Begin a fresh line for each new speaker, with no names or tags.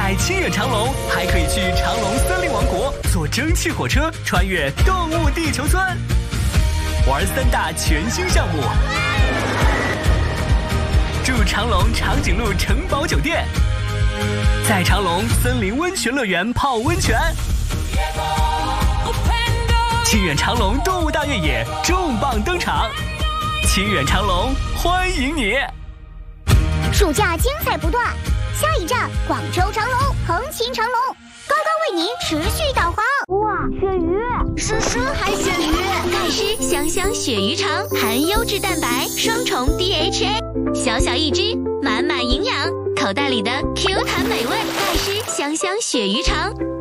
在清远长隆还可以去长隆森林王国坐蒸汽火车穿越动物地球村，玩3大全新项目，住长隆长颈鹿城堡酒店，在长隆森林温泉乐园泡温泉。清远长隆动物大越野重磅登场，清远长隆欢迎你！
暑假精彩不断，下一站广州长隆，横琴长隆，高高为您持续导航。哇，鳕鱼，诗海鲜鱼，
盖诗香香鳕鱼肠，含优质蛋白，双重 DHA， 小小一只，满满营养，口袋里的 Q 弹美味，盖诗香香鳕鱼肠。